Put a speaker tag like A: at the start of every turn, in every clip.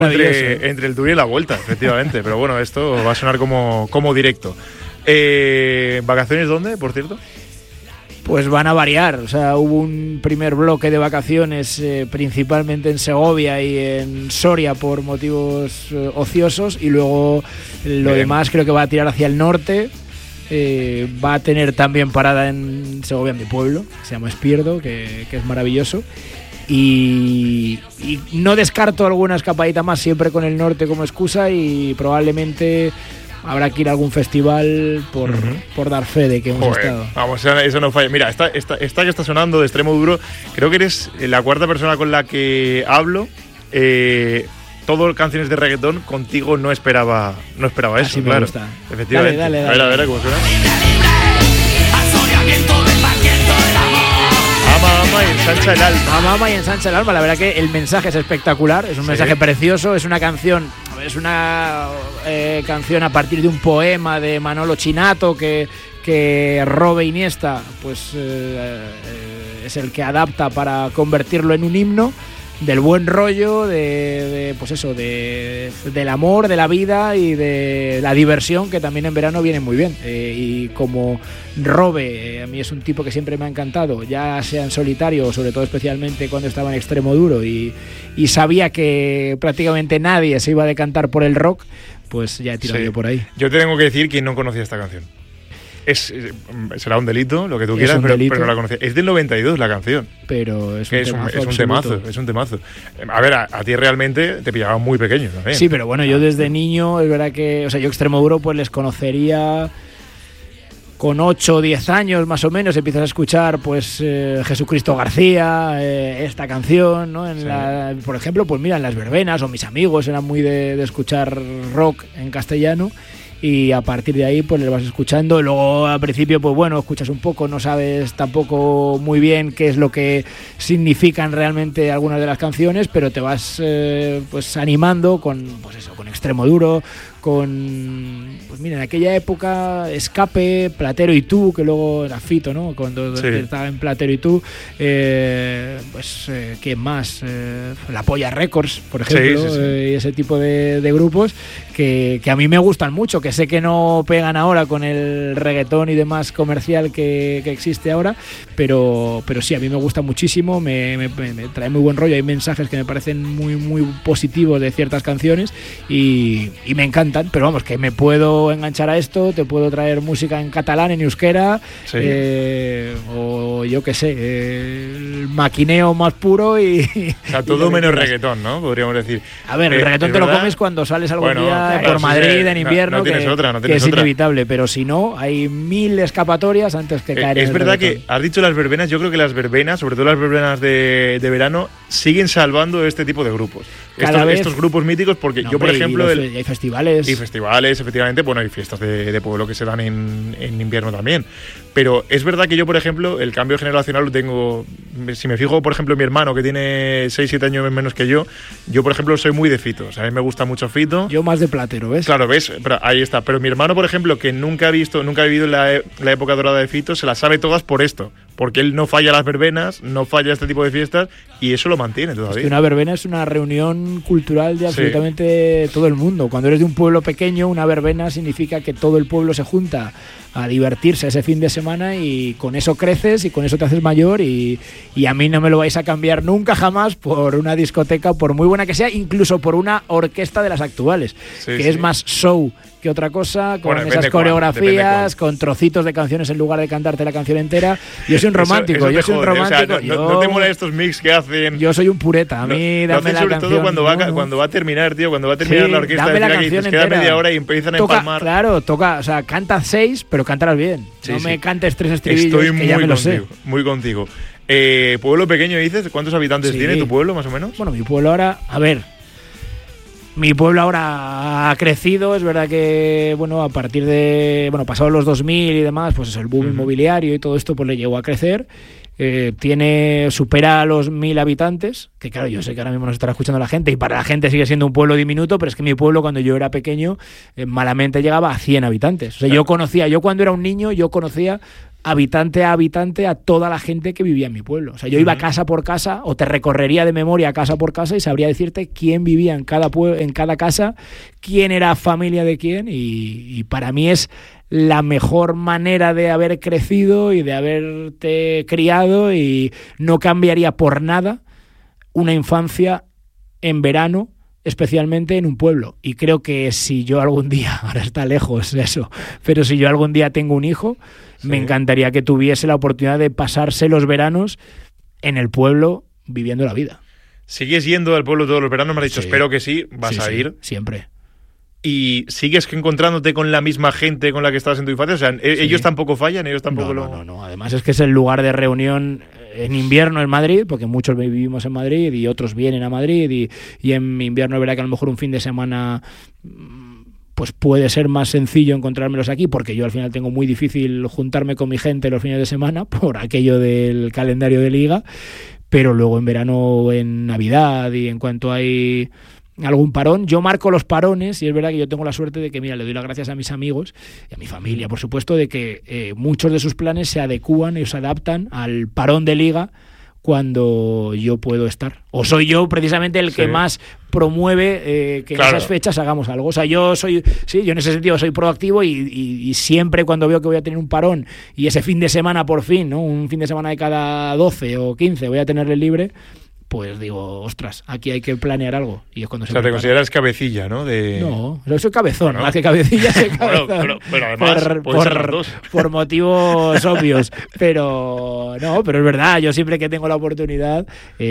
A: Entre el tour y la vuelta, efectivamente. Pero bueno, esto va a sonar como directo. ¿Vacaciones dónde, por cierto?
B: Pues van a variar, o sea, hubo un primer bloque de vacaciones principalmente en Segovia y en Soria por motivos ociosos, y luego lo demás creo que va a tirar hacia el norte. Va a tener también parada en Segovia, mi pueblo, que se llama Espierdo, que es maravilloso. Y no descarto alguna escapadita más, siempre con el norte como excusa, y probablemente habrá que ir a algún festival por dar fe de que hemos estado.
A: Vamos, eso no falla. Mira, esta que está sonando de Extremo Duro, creo que eres la cuarta persona con la que hablo. Todo canciones de reggaetón, contigo no esperaba eso.
B: Así
A: claro.
B: Me gusta.
A: Efectivamente.
B: Dale.
A: A ver, ¿cómo suena? Ama y ensancha el alma.
B: Ama y ensancha el alma. La verdad que el mensaje es espectacular, es un mensaje precioso, es una canción a partir de un poema de Manolo Chinato que Robe Iniesta pues es el que adapta para convertirlo en un himno del buen rollo, del amor, de la vida y de la diversión, que también en verano viene muy bien. Y como Robe, a mí es un tipo que siempre me ha encantado, ya sea en solitario o sobre todo especialmente cuando estaba en Extremo Duro y sabía que prácticamente nadie se iba a decantar por el rock, pues ya he tirado yo por ahí.
A: Yo te tengo que decir que no conocía esta canción. Será un delito, lo que tú quieras, pero no la conocía. Es del 92 la canción.
B: Pero es un
A: temazo. A ver, a ti realmente te pillaba muy pequeño también.
B: Sí, pero bueno, yo desde niño, es verdad que, yo Extremo Duro pues les conocería con 8 o 10 años más o menos. Empiezas a escuchar pues Jesucristo García, esta canción, ¿no? Por ejemplo, pues mira, en las verbenas, o mis amigos eran muy de escuchar rock en castellano. Y a partir de ahí pues le vas escuchando, y luego al principio pues bueno, escuchas un poco, no sabes tampoco muy bien qué es lo que significan realmente algunas de las canciones, pero te vas pues animando con Extremo Duro, pues mira, en aquella época Escape, Platero y tú, que luego era Fito, ¿no? Cuando estaba en Platero y tú, ¿quién más? La Polla Records, por ejemplo, y ese tipo de grupos que a mí me gustan mucho, que sé que no pegan ahora con el reggaetón y demás comercial que existe ahora, pero sí, a mí me gusta muchísimo, me trae muy buen rollo, hay mensajes que me parecen muy, muy positivos de ciertas canciones y me encantan, pero vamos, que me puedo enganchar a esto, te puedo traer música en catalán, en euskera, o yo qué sé, el maquineo más puro y...
A: O sea, todo menos reggaetón, ¿no? Podríamos decir.
B: A ver, el reggaetón te lo comes cuando sales algún día por Madrid en invierno,
A: no tienes otra.
B: Que es inevitable, pero si no, hay 1000 escapatorias antes que caer en
A: es verdad reggaetón. Que has dicho las verbenas, yo creo que las verbenas, sobre todo las verbenas de verano, siguen salvando este tipo de grupos. Estos grupos míticos, porque yo, por ejemplo...
B: Y hay festivales.
A: Y festivales, efectivamente, bueno, hay fiestas de pueblo que se dan en invierno también. Pero es verdad que yo, por ejemplo, el cambio generacional lo tengo... Si me fijo, por ejemplo, en mi hermano, que tiene 6-7 años menos que yo, por ejemplo, soy muy de Fito. O sea, a mí me gusta mucho Fito.
B: Yo más de Platero, ¿ves?
A: Claro, ¿ves? Pero ahí está. Pero mi hermano, por ejemplo, que nunca ha vivido la época dorada de Fito, se las sabe todas por esto. Porque él no falla las verbenas, no falla este tipo de fiestas, y eso lo mantiene todavía.
B: Es que una verbena es una reunión cultural de absolutamente todo el mundo. Cuando eres de un pueblo pequeño, una verbena significa que todo el pueblo se junta a divertirse ese fin de semana, y con eso creces y con eso te haces mayor, y a mí no me lo vais a cambiar nunca jamás por una discoteca, por muy buena que sea, incluso por una orquesta de las actuales, es más show que otra cosa, con esas coreografías, con trocitos de canciones en lugar de cantarte la canción entera. Yo soy un romántico,
A: O sea, no te mola estos mix que hacen.
B: Yo soy un pureta, a mí dame la
A: sobre
B: canción.
A: Todo cuando va a terminar, tío, cuando va a terminar la orquesta,
B: dame la canción
A: queda media hora y empiezan a empalmar.
B: Claro, o sea, canta 6, pero cántalas bien. No me cantes 3 estribillos,
A: estoy
B: que ya me lo sé.
A: Muy contigo. Pueblo pequeño, dices, ¿cuántos habitantes tiene tu pueblo, más o menos?
B: Bueno, mi pueblo ahora, mi pueblo ahora ha crecido, es verdad que, bueno, a partir de, pasados los 2000 y demás, pues eso, el boom inmobiliario y todo esto, pues le llegó a crecer. Supera los 1000 habitantes, que claro, yo sé que ahora mismo nos estará escuchando la gente, y para la gente sigue siendo un pueblo diminuto, pero es que mi pueblo, cuando yo era pequeño, malamente llegaba a 100 habitantes. O sea, yo cuando era un niño, yo conocía habitante a habitante a toda la gente que vivía en mi pueblo. O sea, yo iba casa por casa o te recorrería de memoria casa por casa y sabría decirte quién vivía en cada casa, quién era familia de quién y para mí es la mejor manera de haber crecido y de haberte criado y no cambiaría por nada una infancia en verano, especialmente en un pueblo. Y creo que si yo algún día, ahora está lejos eso, pero si yo algún día tengo un hijo, me encantaría que tuviese la oportunidad de pasarse los veranos en el pueblo viviendo la vida.
A: ¿Sigues yendo al pueblo todos los veranos? Me has dicho, espero que sí, vas a ir.
B: Siempre.
A: ¿Y sigues encontrándote con la misma gente con la que estabas en tu infancia? O sea, ellos tampoco fallan, ellos tampoco
B: No. Además es que es el lugar de reunión en invierno en Madrid, porque muchos vivimos en Madrid y otros vienen a Madrid y en invierno es verdad que a lo mejor un fin de semana pues puede ser más sencillo encontrármelos aquí, porque yo al final tengo muy difícil juntarme con mi gente los fines de semana por aquello del calendario de liga, pero luego en verano, en Navidad y en cuanto hay algún parón, yo marco los parones y es verdad que yo tengo la suerte de que, mira, le doy las gracias a mis amigos y a mi familia, por supuesto, de que muchos de sus planes se adecúan y se adaptan al parón de liga cuando yo puedo estar. O soy yo precisamente el que más promueve que en esas fechas hagamos algo. O sea, yo en ese sentido soy proactivo y siempre cuando veo que voy a tener un parón y ese fin de semana por fin, ¿no? Un fin de semana de cada 12 o 15 voy a tenerle libre, pues digo, ostras, aquí hay que planear algo. Y es cuando se
A: te consideras cabecilla, ¿no?
B: No, yo soy cabezón, más que cabecilla soy cabezón.
A: pero además
B: por motivos obvios. Pero es verdad, yo siempre que tengo la oportunidad,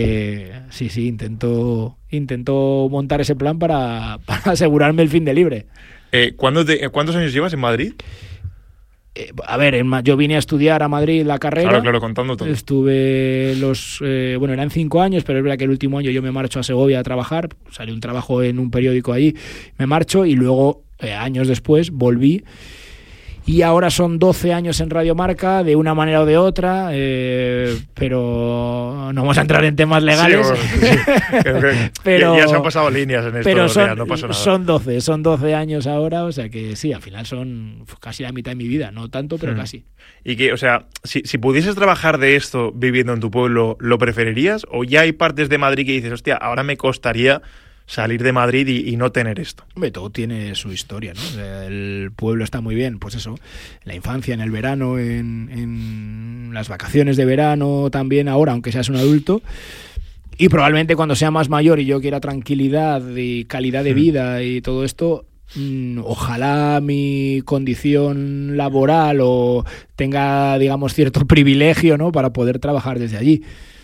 B: intento montar ese plan para asegurarme el fin de libre.
A: ¿Cuántos años llevas en Madrid?
B: A ver, yo vine a estudiar a Madrid la carrera.
A: Claro, contando todo.
B: Estuve eran 5 años, pero es verdad que el último año yo me marcho a Segovia a trabajar. Salió un trabajo en un periódico ahí, me marcho y luego, años después, volví. Y ahora son 12 años en Radio Marca, de una manera o de otra, pero no vamos a entrar en temas legales.
A: Pero ya se han pasado líneas en esto.
B: Pero
A: no pasa nada.
B: Son 12 años ahora, o sea que sí, al final son casi la mitad de mi vida, no tanto, pero casi.
A: Y que, o sea, si pudieses trabajar de esto viviendo en tu pueblo, ¿lo preferirías? ¿O ya hay partes de Madrid que dices, hostia, ahora me costaría salir de Madrid y no tener esto?
B: Hombre, todo tiene su historia, ¿no? O sea, el pueblo está muy bien, pues eso, la infancia, en el verano, en las vacaciones de verano también ahora, aunque seas un adulto, y probablemente cuando sea más mayor y yo quiera tranquilidad y calidad de vida y todo esto, ojalá mi condición laboral o tenga, digamos, cierto privilegio, ¿no?, para poder trabajar desde allí.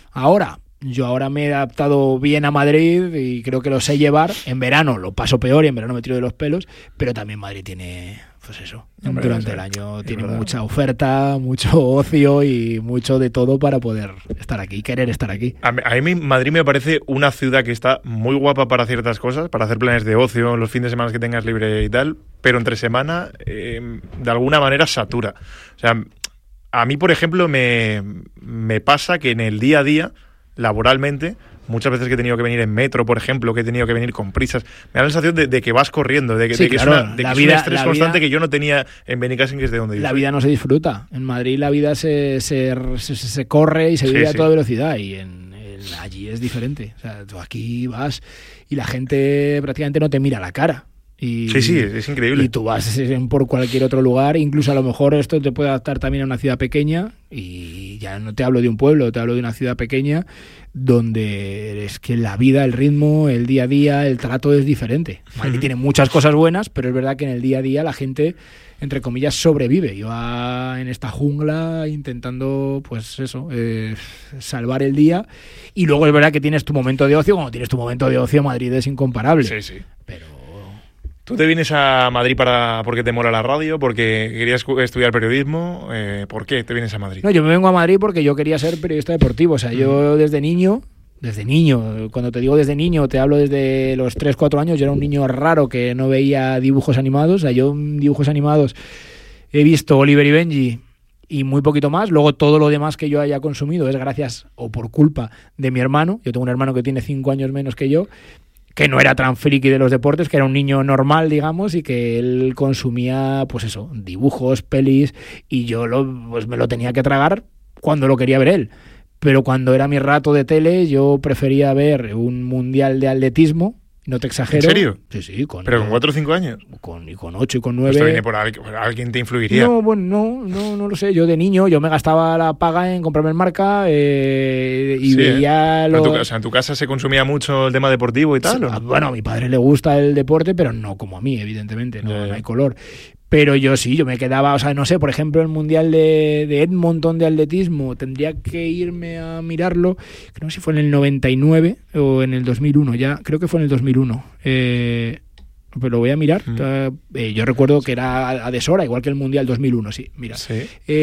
B: Yo ahora me he adaptado bien a Madrid y creo que lo sé llevar. En verano lo paso peor y en verano me tiro de los pelos, pero también Madrid tiene, pues eso, durante el año tiene mucha oferta, mucho ocio y mucho de todo para poder estar aquí, querer estar aquí.
A: A mí Madrid me parece una ciudad que está muy guapa para ciertas cosas, para hacer planes de ocio, los fines de semana que tengas libre y tal, pero entre semana de alguna manera satura. O sea, a mí, por ejemplo, me pasa que en el día a día, laboralmente, muchas veces que he tenido que venir en metro, por ejemplo, que he tenido que venir con prisas, me da la sensación de que vas corriendo, de que es un estrés constante que yo no tenía en Benicàssim, que es de donde yo
B: La
A: soy.
B: vida no se disfruta. En Madrid la vida se corre y se vive a toda velocidad y allí es diferente. O sea, tú aquí vas y la gente prácticamente no te mira la cara.
A: Es increíble.
B: Y tú vas por cualquier otro lugar, incluso a lo mejor esto te puede adaptar también a una ciudad pequeña, y ya no te hablo de un pueblo, te hablo de una ciudad pequeña donde es que la vida, el ritmo, el día a día, el trato es diferente. Madrid tiene muchas cosas buenas, pero es verdad que en el día a día la gente, entre comillas, sobrevive y va en esta jungla intentando, pues eso, salvar el día. Y luego es verdad que tienes tu momento de ocio. Cuando tienes tu momento de ocio, Madrid es incomparable.
A: Sí.
B: Pero
A: ¿tú te vienes a Madrid porque te mola la radio, porque querías estudiar periodismo? ¿Por qué te vienes a Madrid?
B: No, yo me vengo a Madrid porque yo quería ser periodista deportivo. O sea, yo desde niño, cuando te digo desde niño, te hablo desde los 3-4 años, yo era un niño raro que no veía dibujos animados. O sea, yo en dibujos animados he visto Oliver y Benji y muy poquito más. Luego todo lo demás que yo haya consumido es gracias o por culpa de mi hermano. Yo tengo un hermano que tiene 5 años menos que yo, que no era tan friki de los deportes, que era un niño normal, digamos, y que él consumía, pues eso, dibujos, pelis, y yo pues me lo tenía que tragar cuando lo quería ver él. Pero cuando era mi rato de tele, yo prefería ver un mundial de atletismo. No te exagero.
A: ¿En serio?
B: Sí.
A: ¿Pero con 4 o 5 años?
B: Con 8 y con 9.
A: ¿Esto viene por alguien te influiría?
B: No, bueno, no lo sé. Yo de niño, yo me gastaba la paga en comprarme el Marca y
A: sí,
B: veía...
A: ¿En tu casa se consumía mucho el tema deportivo y tal?
B: Sí, bueno, a mi padre le gusta el deporte, pero no como a mí, evidentemente. No hay color. Pero yo me quedaba, o sea, no sé, por ejemplo, el Mundial de Edmonton de atletismo, tendría que irme a mirarlo, que no sé si fue en el 99 o en el 2001, ya, creo que fue en el 2001. Pero lo voy a mirar. Yo recuerdo que era a deshora, igual que el Mundial 2001, sí, mira.
A: ¿Sí?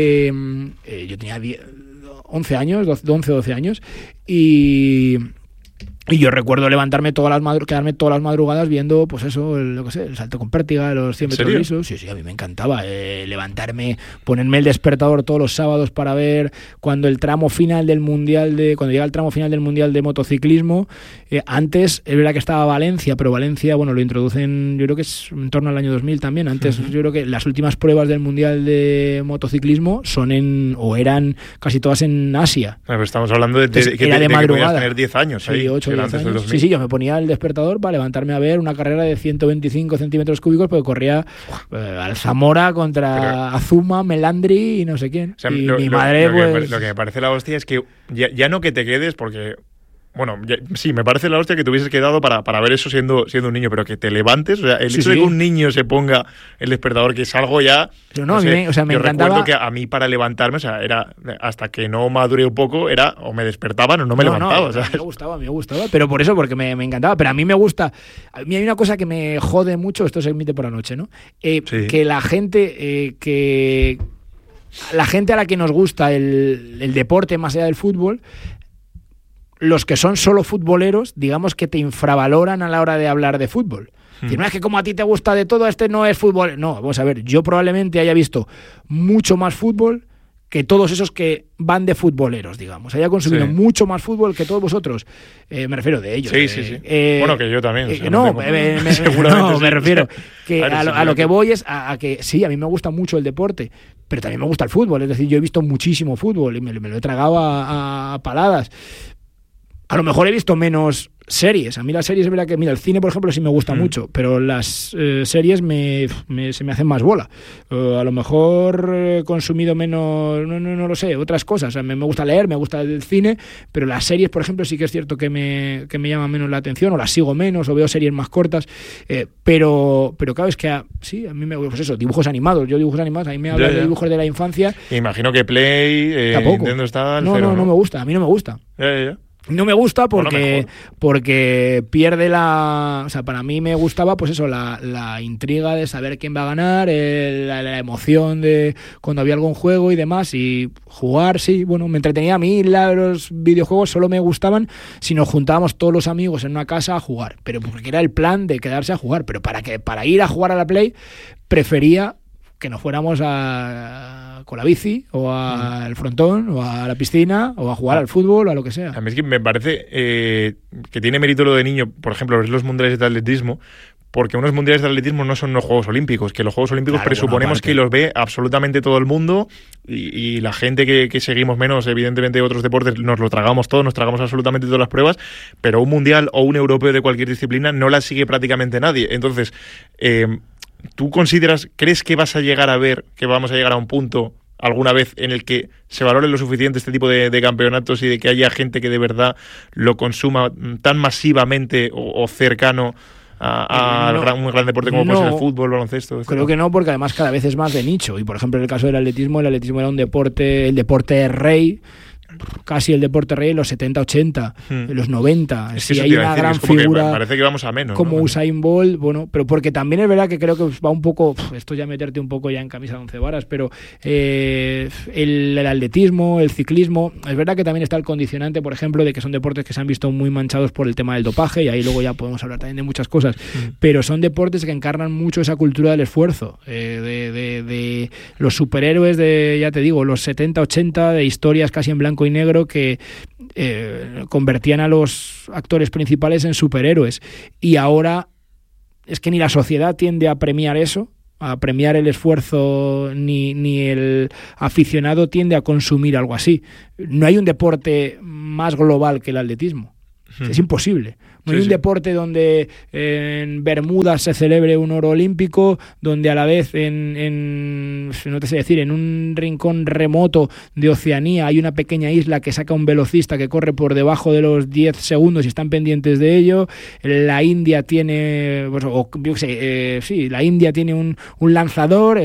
B: Yo tenía 11 años, 11 o 12 años, y yo recuerdo levantarme quedarme todas las madrugadas viendo, pues eso, el salto con pértiga, los 100 metros lisos. Sí, a mí me encantaba levantarme, ponerme el despertador todos los sábados para ver cuando llega el tramo final del Mundial de motociclismo. Antes, es verdad que estaba Valencia, pero Valencia, bueno, lo introducen, yo creo que es en torno al año 2000 también. Antes, yo creo que las últimas pruebas del Mundial de motociclismo eran casi todas en Asia.
A: Pero estamos hablando de que podías tener 10 años ahí.
B: Sí, 8 o 10 años. Sí, yo me ponía el despertador para levantarme a ver una carrera de 125 centímetros cúbicos porque corría Alzamora contra Azuma, Melandri y no sé quién.
A: O sea,
B: y mi madre,
A: lo que me parece la hostia es que ya no que te quedes porque... Bueno, sí, me parece la hostia que te hubieses quedado para ver eso siendo un niño, pero que te levantes, o sea, el hecho de que un niño se ponga el despertador, que es algo ya...
B: Yo
A: me
B: encantaba.
A: Recuerdo que a mí para levantarme, o sea, era hasta que no maduré un poco, era o me despertaban o no me levantaba.
B: A mí me gustaba, pero por eso, porque me encantaba. Pero a mí me gusta... A mí hay una cosa que me jode mucho, esto se emite por la noche, ¿no? Que la gente... la gente a la que nos gusta el deporte más allá del fútbol... Los que son solo futboleros, digamos que te infravaloran a la hora de hablar de fútbol. Si no es que como a ti te gusta de todo, no es fútbol. No, vamos a ver, yo probablemente haya visto mucho más fútbol que todos esos que van de futboleros, digamos. Haya consumido mucho más fútbol que todos vosotros. Me refiero de ellos.
A: Sí. Bueno, que yo también.
B: Me refiero que a lo que voy es a que sí, a mí me gusta mucho el deporte, pero también me gusta el fútbol. Es decir, yo he visto muchísimo fútbol y me lo he tragado a paladas. A lo mejor he visto menos series. A mí las series, es verdad que, mira, el cine, por ejemplo, sí me gusta mucho, pero las series se me hacen más bola. A lo mejor he consumido menos, no lo sé, otras cosas. O sea, me gusta leer, me gusta el cine, pero las series, por ejemplo, sí que es cierto que me llaman menos la atención, o las sigo menos, o veo series más cortas. Pero claro, es que a mí me gusta, pues eso, dibujos animados. Yo dibujos animados, a mí me hablan de dibujos de la infancia.
A: Imagino que Play, Nintendo está al cero,
B: no me gusta, a mí no me gusta.
A: Ya.
B: No me gusta porque pierde la... O sea, para mí me gustaba, pues eso, la intriga de saber quién va a ganar, la emoción de cuando había algún juego y demás, y jugar, sí, bueno, me entretenía a mí. Los videojuegos solo me gustaban si nos juntábamos todos los amigos en una casa a jugar, pero porque era el plan de quedarse a jugar, pero para ir a jugar a la Play prefería que nos fuéramos con la bici o al frontón o a la piscina o a jugar al fútbol o a lo que sea.
A: A mí es que me parece que tiene mérito lo de niño, por ejemplo, ver los mundiales de atletismo, porque unos mundiales de atletismo no son los Juegos Olímpicos, que los Juegos Olímpicos presuponemos que los ve absolutamente todo el mundo y la gente que seguimos menos, evidentemente, otros deportes, nos lo tragamos todo, nos tragamos absolutamente todas las pruebas, pero un mundial o un europeo de cualquier disciplina no la sigue prácticamente nadie. Entonces, ¿tú crees que vamos a llegar a un punto alguna vez en el que se valore lo suficiente este tipo de campeonatos y de que haya gente que de verdad lo consuma tan masivamente o cercano a un gran deporte como puede ser el fútbol, el baloncesto, etc.?
B: Creo que no, porque además cada vez es más de nicho. Y por ejemplo, en el caso del atletismo, el atletismo era el deporte rey, casi el deporte rey en los 70-80, en los 90.
A: Es que
B: sí, hay una gran figura.
A: Parece que vamos a menos,
B: como
A: ¿no?
B: Usain Bolt, bueno, pero porque también es verdad que creo que va un poco, esto ya meterte un poco ya en camisa de 11 varas, pero el atletismo, el ciclismo, es verdad que también está el condicionante, por ejemplo, de que son deportes que se han visto muy manchados por el tema del dopaje, y ahí luego ya podemos hablar también de muchas cosas, pero son deportes que encarnan mucho esa cultura del esfuerzo, de los superhéroes de, ya te digo, los 70-80, de historias casi en blanco blanco y negro que convertían a los actores principales en superhéroes. Y ahora es que ni la sociedad tiende a premiar eso, a premiar el esfuerzo, ni el aficionado tiende a consumir algo así. No hay un deporte más global que el atletismo. Es imposible. No hay un deporte donde en Bermudas se celebre un oro olímpico, donde a la vez no te sé decir, en un rincón remoto de Oceanía hay una pequeña isla que saca un velocista que corre por debajo de los 10 segundos y están pendientes de ello. La India tiene, pues, la India tiene un lanzador.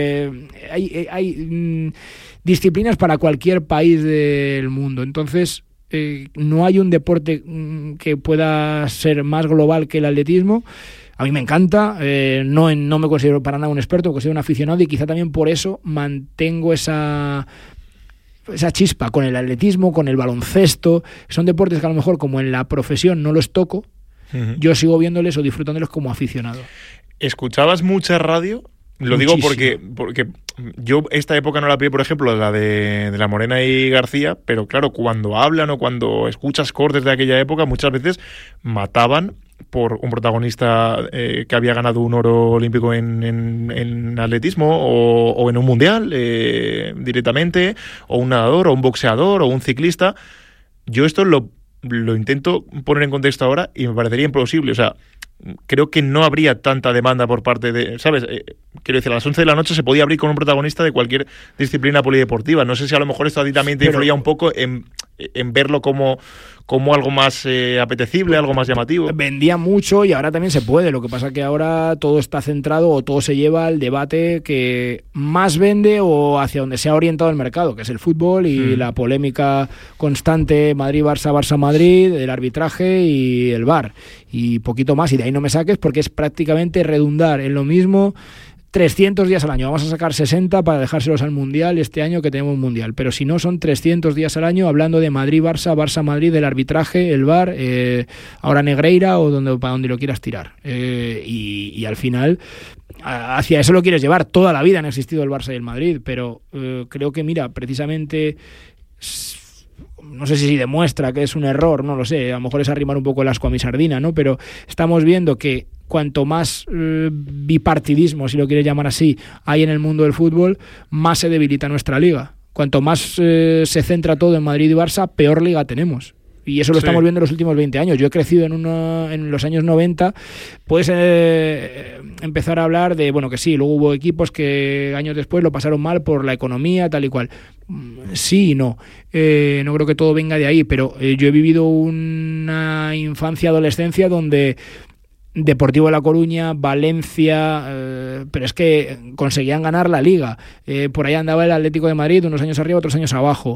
B: Hay disciplinas para cualquier país del mundo. Entonces, no hay un deporte que pueda ser más global que el atletismo. A mí me encanta, no me considero para nada un experto, me considero un aficionado, y quizá también por eso mantengo esa chispa con el atletismo, con el baloncesto. Son deportes que a lo mejor, como en la profesión no los toco, yo sigo viéndoles o disfrutándoles como aficionado.
A: ¿Escuchabas mucha radio? Lo digo porque yo esta época no la pillé, por ejemplo, la de la Morena y García, pero claro, cuando hablan o cuando escuchas cortes de aquella época, muchas veces mataban por un protagonista que había ganado un oro olímpico en atletismo o en un mundial directamente, o un nadador, o un boxeador, o un ciclista. Yo esto lo intento poner en contexto ahora y me parecería implausible. O sea, creo que no habría tanta demanda por parte de, ¿sabes? Quiero decir, a las 11 de la noche se podía abrir con un protagonista de cualquier disciplina polideportiva. No sé si a lo mejor esto a ti también te influía un poco en verlo como algo más apetecible, algo más llamativo.
B: Vendía mucho y ahora también se puede. Lo que pasa es que ahora todo está centrado o todo se lleva al debate que más vende o hacia donde se ha orientado el mercado, que es el fútbol y la polémica constante Madrid-Barça, Barça-Madrid, el arbitraje y el VAR. Y poquito más, y de ahí no me saques, porque es prácticamente redundar en lo mismo 300 días al año. Vamos a sacar 60 para dejárselos al Mundial este año, que tenemos un Mundial. Pero si no, son 300 días al año hablando de Madrid-Barça, Barça-Madrid, del arbitraje, el VAR, ahora Negreira o para donde lo quieras tirar. Y al final, hacia eso lo quieres llevar. Toda la vida han existido el Barça y el Madrid, pero creo que, mira, precisamente, no sé si demuestra que es un error, no lo sé, a lo mejor es arrimar un poco el asco a mi sardina, ¿no? Pero estamos viendo que cuanto más bipartidismo, si lo quieres llamar así, hay en el mundo del fútbol, más se debilita nuestra liga. Cuanto más se centra todo en Madrid y Barça, peor liga tenemos. Y eso lo estamos viendo en los últimos 20 años. Yo he crecido en los años 90. Puedes empezar a hablar de, bueno, que sí, luego hubo equipos que años después lo pasaron mal por la economía, tal y cual. Sí y no. No creo que todo venga de ahí, pero yo he vivido una infancia, adolescencia donde Deportivo de La Coruña, Valencia, pero es que conseguían ganar la Liga. Por ahí andaba el Atlético de Madrid, unos años arriba, otros años abajo.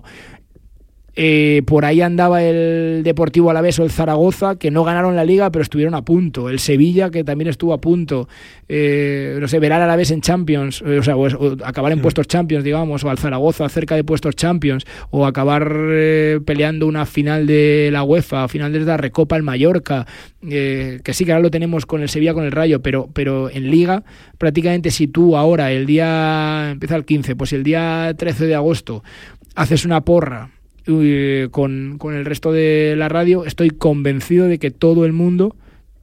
B: Por ahí andaba el Deportivo Alavés o el Zaragoza, que no ganaron la Liga, pero estuvieron a punto. El Sevilla, que también estuvo a punto. No sé, ver al Alavés en Champions, o acabar en puestos Champions, digamos, o al Zaragoza cerca de puestos Champions, o acabar peleando una final de la UEFA, final de la Recopa el Mallorca, que sí que ahora lo tenemos con el Sevilla, con el Rayo, pero en Liga, prácticamente si tú ahora, el día, empieza el 15, pues el día 13 de agosto, haces una porra con el resto de la radio, estoy convencido de que todo el mundo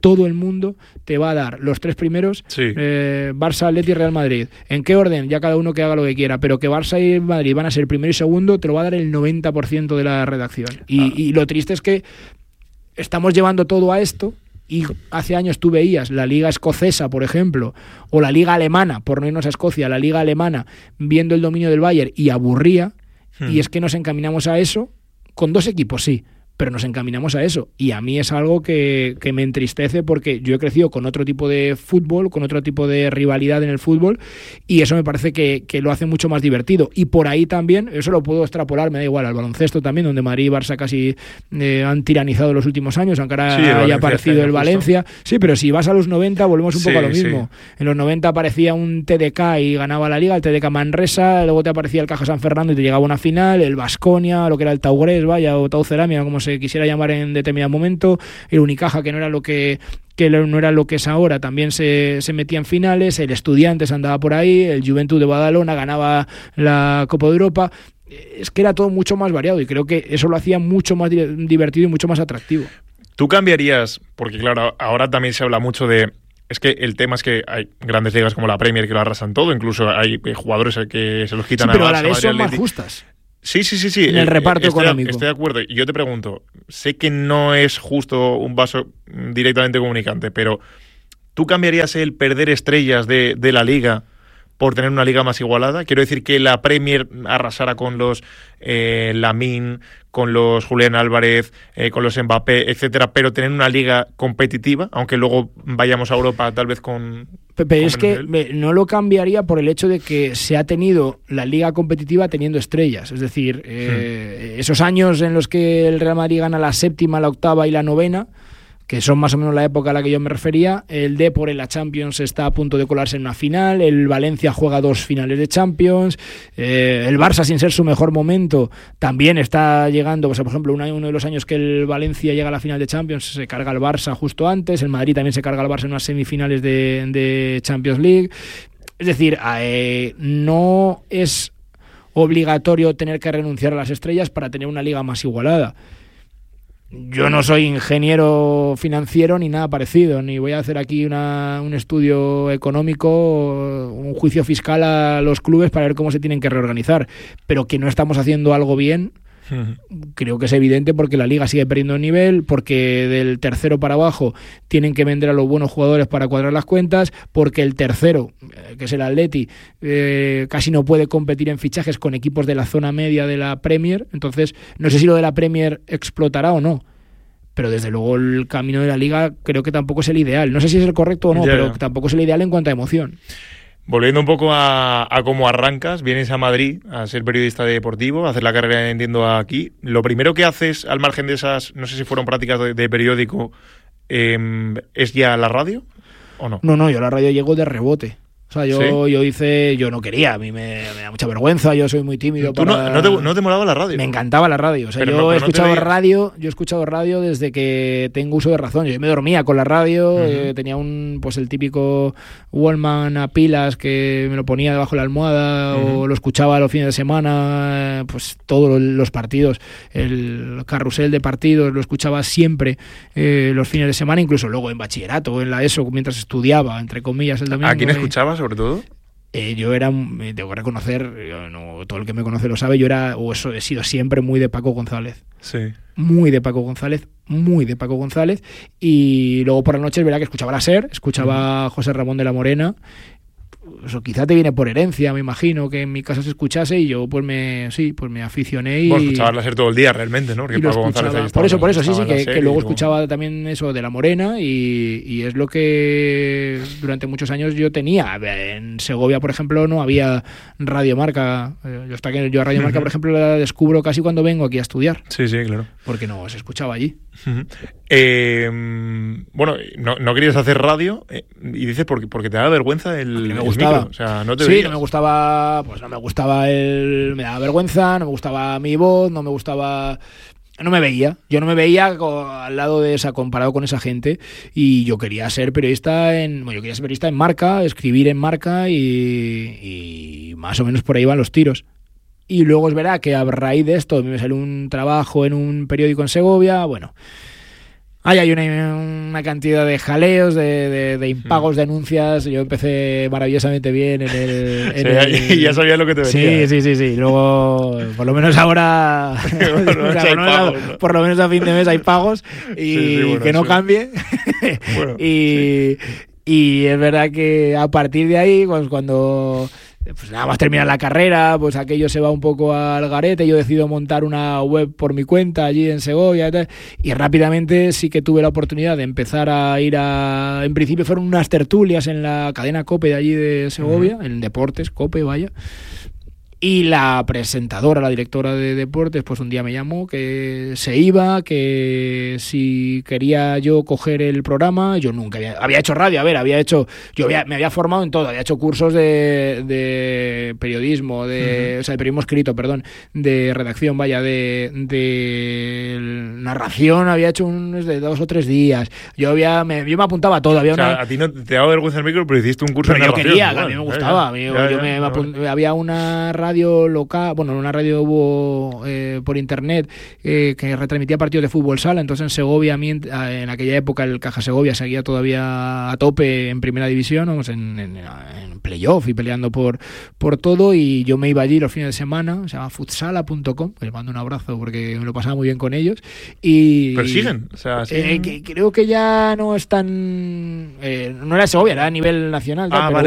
B: te va a dar los tres primeros, Barça, Atleti y Real Madrid. ¿En qué orden? Ya cada uno que haga lo que quiera, pero que Barça y Madrid van a ser primero y segundo, te lo va a dar el 90% de la redacción. Y lo triste es que estamos llevando todo a esto. Y hace años tú veías la liga escocesa, por ejemplo, o la liga alemana, por no irnos a Escocia, la liga alemana, viendo el dominio del Bayern y aburría. Y es que nos encaminamos a eso, con dos equipos sí, pero nos encaminamos a eso. Y a mí es algo que me entristece, porque yo he crecido con otro tipo de fútbol, con otro tipo de rivalidad en el fútbol, y eso me parece que lo hace mucho más divertido. Y por ahí también, eso lo puedo extrapolar, me da igual, al baloncesto también, donde Madrid y Barça casi han tiranizado los últimos años, aunque ahora haya aparecido el Valencia. Sí, pero si vas a los 90, volvemos un poco a lo mismo. En los 90 aparecía un TDK y ganaba la Liga, el TDK Manresa, luego te aparecía el Caja San Fernando y te llegaba una final, el Baskonia, lo que era el Taugres, o Tau Cerámica, como se quisiera llamar en determinado momento, el Unicaja, que no era lo que es ahora, también se metía en finales, el Estudiantes andaba por ahí, el Juventud de Badalona ganaba la Copa de Europa. es que era todo mucho más variado y creo que eso lo hacía mucho más divertido y mucho más atractivo.
A: ¿Tú cambiarías? Porque claro, ahora también se habla mucho de... Es que el tema es que hay grandes ligas como la Premier que lo arrasan todo, incluso hay jugadores que se los quitan
B: pero
A: a
B: a la
A: Barça,
B: vez son
A: Madrid,
B: más justas.
A: Sí.
B: En el reparto económico.
A: Estoy de acuerdo. Y yo te pregunto, sé que no es justo un vaso directamente comunicante, pero ¿tú cambiarías el perder estrellas de la liga por tener una liga más igualada? Quiero decir que la Premier arrasara con los Lamine, con los Julián Álvarez, con los Mbappé, etcétera, pero tener una liga competitiva, aunque luego vayamos a Europa tal vez con...
B: Pepe, es que no lo cambiaría por el hecho de que se ha tenido la liga competitiva teniendo estrellas. Es decir, esos años en los que el Real Madrid gana la 7ª, la 8ª y la 9ª, que son más o menos la época a la que yo me refería, el Depor en la Champions está a punto de colarse en una final, el Valencia juega 2 finales de Champions, el Barça sin ser su mejor momento también está llegando, pues, por ejemplo, uno de los años que el Valencia llega a la final de Champions se carga el Barça justo antes, el Madrid también se carga el Barça en unas semifinales de Champions League. Es decir, no es obligatorio tener que renunciar a las estrellas para tener una liga más igualada. Yo no soy ingeniero financiero ni nada parecido, ni voy a hacer aquí un estudio económico, un juicio fiscal a los clubes para ver cómo se tienen que reorganizar, pero que no estamos haciendo algo bien, creo que es evidente, porque la liga sigue perdiendo nivel, porque del tercero para abajo tienen que vender a los buenos jugadores para cuadrar las cuentas, porque el tercero, que es el Atleti, casi no puede competir en fichajes con equipos de la zona media de la Premier. Entonces no sé si lo de la Premier explotará o no, pero desde luego el camino de la liga creo que tampoco es el ideal. No sé si es el correcto o no, pero tampoco es el ideal en cuanto a emoción.
A: Volviendo un poco a cómo arrancas, vienes a Madrid a ser periodista deportivo, a hacer la carrera, entiendo, aquí. Lo primero que haces, al margen de esas, no sé si fueron prácticas de periódico, ¿es ya la radio o no?
B: No, yo a la radio llego de rebote. O sea, yo no quería, a mí me da mucha vergüenza, yo soy muy tímido.
A: ¿No te molaba la radio?
B: Me encantaba la radio, o sea, yo he escuchado radio desde que tengo uso de razón. Yo me dormía con la radio, tenía el típico Walkman a pilas que me lo ponía debajo de la almohada, o lo escuchaba los fines de semana, pues todos los partidos, el carrusel de partidos lo escuchaba siempre los fines de semana, incluso luego en bachillerato, en la ESO, mientras estudiaba, entre comillas, el domingo.
A: ¿A quién escuchabas sobre todo?
B: Yo tengo que reconocer, todo el que me conoce lo sabe, he sido siempre muy de Paco González.
A: Sí.
B: Muy de Paco González. Y luego por la noche es verdad que escuchaba la SER, escuchaba a José Ramón de la Morena. Eso quizá te viene por herencia, me imagino, que en mi casa se escuchase, y yo pues me aficioné y...
A: Bueno, escuchabas la SER todo el día realmente, ¿no? Porque Paco González ahí estaba,
B: por eso, sí, que luego escuchaba también eso de La Morena, y es lo que durante muchos años yo tenía. En Segovia, por ejemplo, no había Radio Marca. Yo a Radio Marca, por ejemplo, la descubro casi cuando vengo aquí a estudiar.
A: Sí, claro.
B: Porque no se escuchaba allí.
A: Bueno, no querías hacer radio, y dices porque te daba vergüenza el
B: me gustaba.
A: micro. O sea, no te
B: sí,
A: veías.
B: no me gustaba, me daba vergüenza, no me gustaba mi voz, no me veía. Yo no me veía al lado de comparado con esa gente, y yo quería ser periodista en Marca, escribir en Marca, y más o menos por ahí van los tiros. Y luego es verdad que a raíz de esto me salió un trabajo en un periódico en Segovia. Bueno, hay una cantidad de jaleos, de impagos, denuncias. Yo empecé maravillosamente bien
A: ya sabía lo que te venía.
B: Sí. Luego, por lo menos ahora, por lo menos a fin de mes hay pagos, y que no cambie. Bueno, y es verdad que a partir de ahí, pues cuando... Pues nada más terminar la carrera, pues aquello se va un poco al garete. Yo decido montar una web por mi cuenta allí en Segovia y rápidamente sí que tuve la oportunidad de empezar a ir en principio fueron unas tertulias en la cadena COPE de allí de Segovia, en Deportes, COPE, vaya. Y la presentadora, la directora de deportes, pues un día me llamó que se iba, que si quería yo coger el programa. Yo nunca había hecho radio, me había formado en todo, había hecho cursos de periodismo, o sea, de periodismo escrito, de redacción, de narración, había hecho unos de 2 o 3 días. Yo me apuntaba a todo.
A: A ti no te daba vergüenza el micro, pero hiciste un curso de narración.
B: Yo quería, a mí me gustaba. Había una radio local, bueno, una radio hubo por internet que retransmitía partidos de fútbol sala. Entonces en Segovia, en aquella época el Caja Segovia seguía todavía a tope en primera división, vamos, en playoff y peleando por todo, y yo me iba allí los fines de semana, se llama futsala.com, les mando un abrazo porque me lo pasaba muy bien con ellos.
A: Pero siguen, o sea,
B: creo que ya no están, no era Segovia, era a nivel nacional.
A: Vale.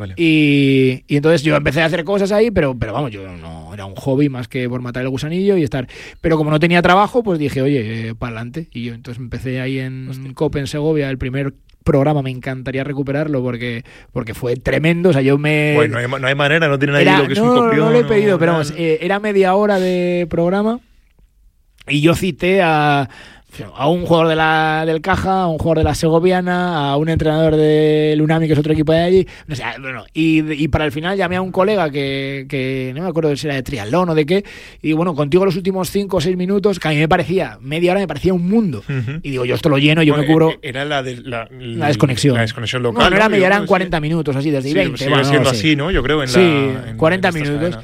B: Y entonces yo empecé a hacer cosas ahí, pero vamos, yo no, era un hobby más que por matar el gusanillo y estar. Pero como no tenía trabajo, pues dije, oye, para adelante. Y yo entonces empecé ahí en COPE en Segovia, el primer programa, me encantaría recuperarlo porque fue tremendo. O sea, yo me...
A: Bueno, no hay manera, no tiene nadie lo que es un copión.
B: No lo he pedido, pero vamos, era media hora de programa y yo cité a un jugador del Caja, a un jugador de la Segoviana, a un entrenador del Unami, que es otro equipo de allí, no sé, bueno, y para el final llamé a un colega que no me acuerdo si era de triatlón o de qué, y bueno, contigo los últimos 5 o 6 minutos, que a mí me parecía, media hora me parecía un mundo, y digo, yo esto lo lleno, yo me cubro...
A: Era la
B: desconexión.
A: La desconexión local.
B: No era media, eran 40 minutos, así, desde 20.
A: Sigue siendo así, ¿no? Yo creo, en
B: 40 minutos.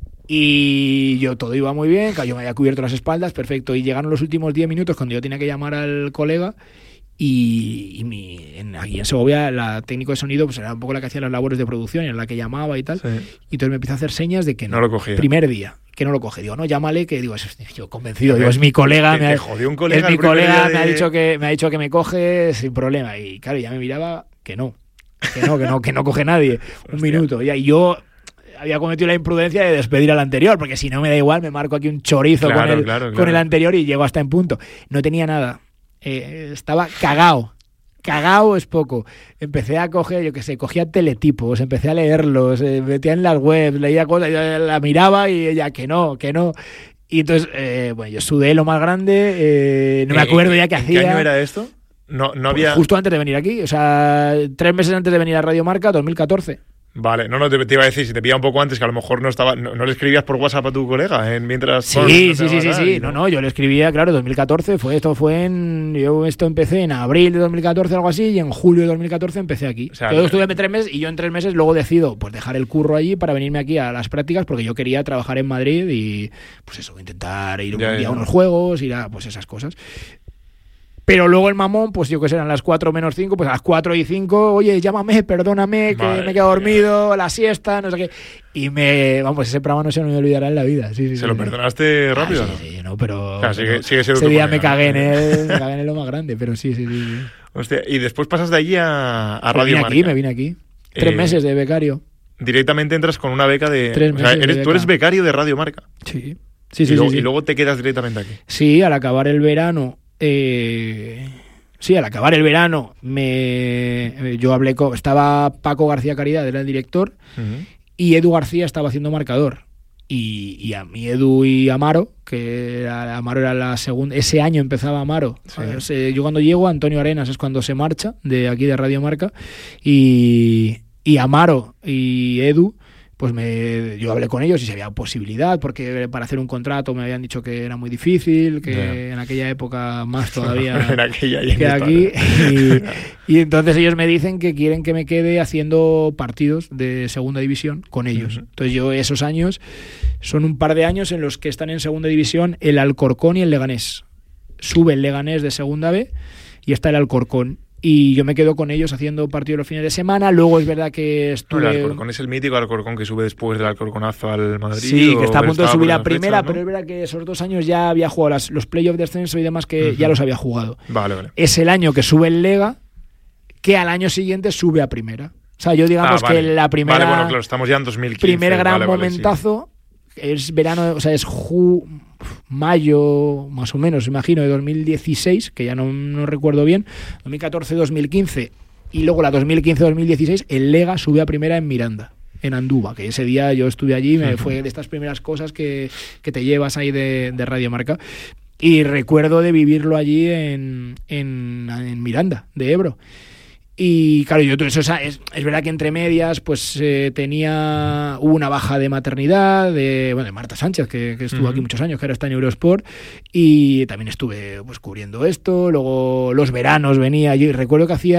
B: Y yo todo iba muy bien, yo me había cubierto las espaldas, perfecto, y llegaron los últimos 10 minutos cuando yo tenía que llamar al colega y aquí en Segovia la técnico de sonido pues era un poco la que hacía las labores de producción, era la que llamaba y tal, y entonces me empieza a hacer señas de que
A: no lo cogía.
B: Primer día, que no lo coge, digo, no, llámale, que digo, yo convencido, digo, es mi colega,
A: me ha
B: dicho que me coge sin problema, y claro, ya me miraba que no coge nadie. Un minuto, y yo había cometido la imprudencia de despedir al anterior, porque si no me da igual, me marco aquí un chorizo con el anterior y llego hasta en punto. No tenía nada. Estaba cagao es poco. Empecé a coger, yo qué sé, cogía teletipos, empecé a leerlos, metía en las webs, leía cosas, yo la miraba y ella que no. Y entonces, bueno, yo sudé lo más grande, no me acuerdo ya qué hacía.
A: ¿Qué año era esto? No había...
B: Justo antes de venir aquí, o sea, 3 meses antes de venir a Radio Marca, 2014.
A: Vale, no, te iba a decir, si te pillaba un poco antes, que a lo mejor no le escribías por WhatsApp a tu colega mientras...
B: Sí. No, yo le escribía, claro, 2014, yo empecé en abril de 2014, algo así, y en julio de 2014 empecé aquí. O sea, yo estuve 3 meses y yo en 3 meses luego decido pues dejar el curro allí para venirme aquí a las prácticas, porque yo quería trabajar en Madrid y pues eso, intentar ir un día a unos juegos, ir a pues esas cosas. Pero luego el mamón, pues yo que sé, eran las 4 menos 5, pues a las 4 y 5, oye, llámame, perdóname, que me he quedado dormido, la siesta, no sé qué. Y ese programa no se me olvidará en la vida. Sí,
A: ¿Se lo perdonaste rápido?
B: Sí, no, pero
A: claro, sigue siendo
B: ese día me cagué en él lo más grande, pero sí.
A: Hostia, y después pasas de allí a Radio Marca.
B: Me vine aquí. 3 meses de becario.
A: Directamente entras con una beca de...
B: 3 meses
A: tú eres becario de Radio Marca.
B: Sí.
A: Y luego te quedas directamente aquí.
B: Sí, al acabar el verano... al acabar el verano yo hablé estaba Paco García Caridad, era el director, y Edu García estaba haciendo marcador, y a mí Edu y Amaro, Amaro era la segunda, ese año empezaba Amaro, yo cuando llego, Antonio Arenas es cuando se marcha de aquí de Radio Marca, y Amaro y Edu, pues yo hablé con ellos y si había posibilidad, porque para hacer un contrato me habían dicho que era muy difícil, que en aquella época más todavía que aquí, y entonces ellos me dicen que quieren que me quede haciendo partidos de segunda división con ellos. Entonces yo esos años son un par de años en los que están en segunda división el Alcorcón y el Leganés. Sube el Leganés de segunda B y está el Alcorcón. Y yo me quedo con ellos haciendo partidos los fines de semana. Luego es verdad que estuve...
A: El Alcorcón es el mítico Alcorcón que sube después del Alcorconazo al Madrid.
B: Sí, que está a punto de subir a primera, pero es verdad que esos 2 años ya había jugado los playoffs de ascenso y demás, que ya los había jugado.
A: Vale.
B: Es el año que sube el Lega, que al año siguiente sube a primera. O sea, yo digamos que la primera...
A: Vale, bueno, claro, estamos ya en 2015.
B: Primer gran momentazo, es verano, o sea, es mayo, más o menos, imagino, de 2016, que ya no recuerdo bien, 2014-2015, y luego la 2015-2016, el Lega sube a primera en Miranda, en Andúba, que ese día yo estuve allí, fue de estas primeras cosas que te llevas ahí de Radio Marca, y recuerdo de vivirlo allí en Miranda, de Ebro. Y claro, yo todo eso es verdad que entre medias pues hubo una baja de maternidad de Marta Sánchez, que estuvo aquí muchos años, que ahora está en Eurosport, y también estuve pues cubriendo esto. Luego los veranos venía, yo recuerdo que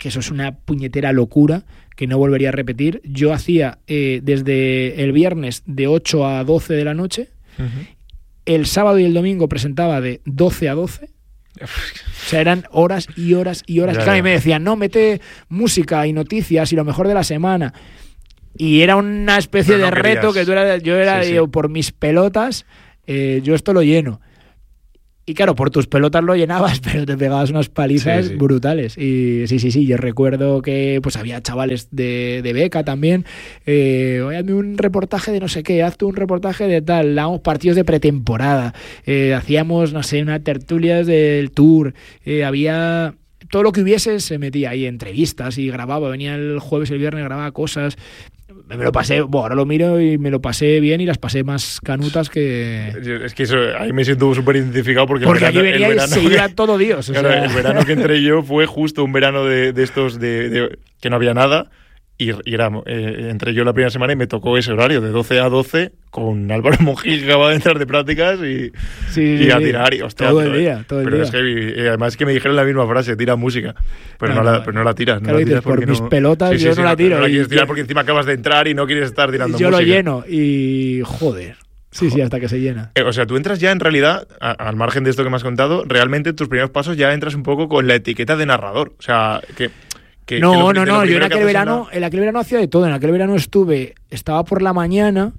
B: que eso es una puñetera locura que no volvería a repetir. Yo hacía desde el viernes de 8 a 12 de la noche, el sábado y el domingo presentaba de 12 a 12. O sea, eran horas y horas y horas. Claro, y me decían, no, mete música y noticias y lo mejor de la semana. Y era una especie de reto que yo era digo, por mis pelotas, yo esto lo lleno. Y claro, por tus pelotas lo llenabas, pero te pegabas unas palizas brutales. Y sí, yo recuerdo que pues había chavales de beca también. Oye, hazme un reportaje de no sé qué, hazte un reportaje de tal. Dábamos partidos de pretemporada. Hacíamos, no sé, unas tertulias del Tour. Había... Todo lo que hubiese se metía ahí, entrevistas y grababa. Venía el jueves, el viernes, grababa cosas. Me lo pasé, bueno, ahora lo miro y me lo pasé bien y las pasé más canutas que...
A: Es que eso, ahí me siento súper identificado porque
B: aquí venía el verano, y se iba todo Dios.
A: Claro, o sea... El verano que entré yo fue justo un verano de estos que no había nada y era, entré yo la primera semana y me tocó ese horario de 12 a 12 con Álvaro Monjil que acababa de entrar de prácticas y a tirar y hostia,
B: todo el día.
A: Pero es que además que me dijeron la misma frase, tira música, pero no la tiras.
B: Claro,
A: no la tiras
B: por mis pelotas yo no la tiro.
A: No la quieres tirar porque encima acabas de entrar y no quieres estar tirando música.
B: Yo lo lleno y joder. Sí, hasta que se llena.
A: O sea, tú entras ya en realidad, al margen de esto que me has contado, realmente en tus primeros pasos ya entras un poco con la etiqueta de narrador. O sea,
B: No, yo en aquel verano hacía de todo. En aquel verano estaba por la mañana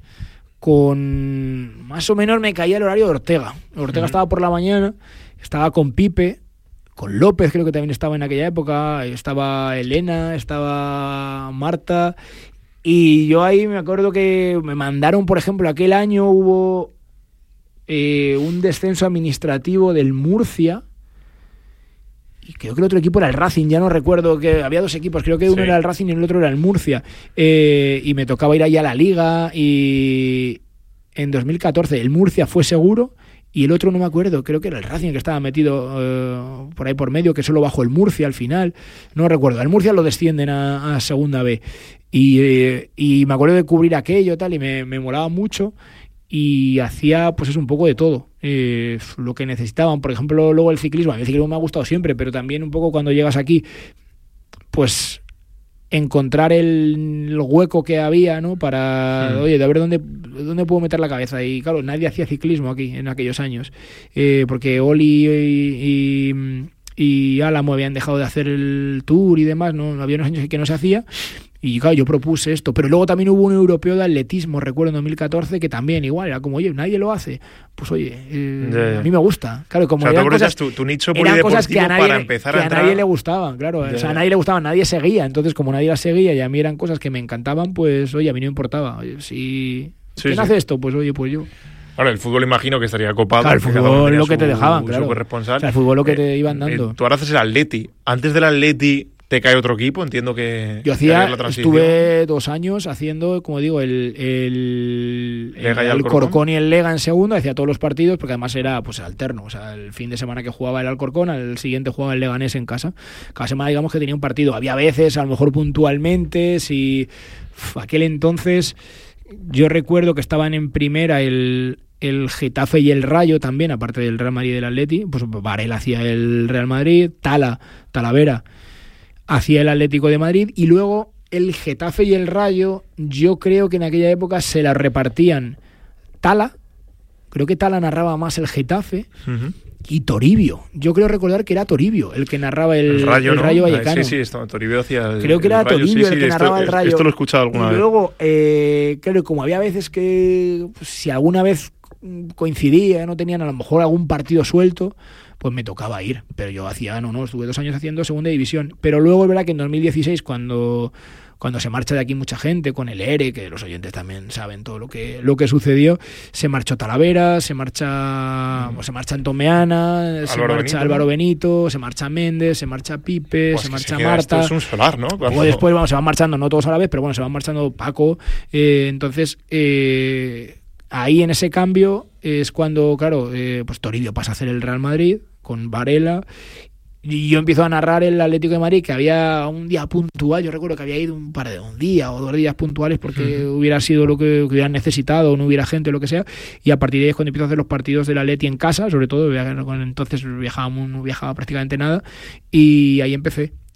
B: con... Más o menos me caía el horario de Ortega. Ortega estaba por la mañana, estaba con Pipe, con López creo que también estaba en aquella época, estaba Elena, estaba Marta, y yo ahí me acuerdo que me mandaron, por ejemplo, aquel año hubo un descenso administrativo del Murcia, y creo que el otro equipo era el Racing, ya no recuerdo, que había dos equipos, creo que uno era el Racing y el otro era el Murcia, y me tocaba ir ahí a la Liga, y en 2014 el Murcia fue seguro, y el otro no me acuerdo, creo que era el Racing que estaba metido por ahí por medio, que solo bajó el Murcia al final, no recuerdo, el Murcia lo descienden a segunda B, y me acuerdo de cubrir aquello tal, y me molaba mucho, y hacía pues es un poco de todo, lo que necesitaban. Por ejemplo, luego el ciclismo, a mí el ciclismo me ha gustado siempre, pero también un poco cuando llegas aquí, pues encontrar el hueco que había, ¿no? Para, oye, de ver dónde puedo meter la cabeza. Y claro, nadie hacía ciclismo aquí en aquellos años, porque Oli y Álamo habían dejado de hacer el Tour y demás, no había unos años que no se hacía. Y claro, yo propuse esto, pero luego también hubo un europeo de atletismo, recuerdo en 2014, que también igual era como, oye, nadie lo hace. Pues oye, a mí me gusta. Claro, como
A: eran
B: cosas,
A: tu nicho polideportivo para empezar a entrar.
B: A nadie le gustaban, claro. O sea, a nadie le gustaban, nadie seguía. Entonces, como nadie las seguía y a mí eran cosas que me encantaban, pues oye, a mí no me importaba. Oye, ¿quién hace esto? Pues oye, pues yo.
A: Ahora, el fútbol imagino que estaría copado.
B: Claro, el fútbol lo que te dejaban, claro. O sea, el fútbol lo que te iban dando.
A: Tú ahora haces el Atleti. Antes del Atleti te cae otro equipo, entiendo que...
B: Yo estuve 2 años haciendo, como digo, el Alcorcón y el Lega en segundo, hacía todos los partidos, porque además era pues alterno. O sea, el fin de semana que jugaba el Alcorcón, al siguiente jugaba el Leganés en casa. Cada semana, digamos, que tenía un partido. Había veces, a lo mejor puntualmente, si... aquel entonces, yo recuerdo que estaban en primera el Getafe y el Rayo también, aparte del Real Madrid y del Atleti. Pues Varela hacía el Real Madrid, Talavera hacía el Atlético de Madrid, y luego el Getafe y el Rayo, yo creo que en aquella época se la repartían creo que Tala narraba más el Getafe, y Toribio, yo creo recordar que era Toribio el que narraba el Rayo Vallecano.
A: Sí, Toribio hacía
B: creo que era Toribio el que narraba el Rayo.
A: Esto lo he escuchado alguna vez.
B: Y luego, claro, como había veces que pues, si alguna vez coincidía, no tenían a lo mejor algún partido suelto, pues me tocaba ir, pero yo estuve 2 años haciendo segunda división, pero luego es verdad que en 2016 cuando se marcha de aquí mucha gente, con el ERE, que los oyentes también saben todo lo que sucedió, se marchó Talavera, se marcha Antón Meana, se marcha Álvaro Benito, se marcha Méndez, se marcha Pipe, se marcha Marta.
A: Esto es un solar, ¿no?
B: Luego después se van marchando, no todos a la vez, pero bueno, se van marchando Paco, entonces... ahí en ese cambio es cuando, claro, pues Toribio pasa a hacer el Real Madrid con Varela, y yo empiezo a narrar el Atlético de Madrid, que había un día puntual, yo recuerdo que había ido un día o 2 días puntuales porque hubiera sido lo que hubieran necesitado o no hubiera gente o lo que sea, y a partir de ahí es cuando empiezo a hacer los partidos del Atleti en casa, sobre todo, entonces no viajaba prácticamente nada, y ahí empecé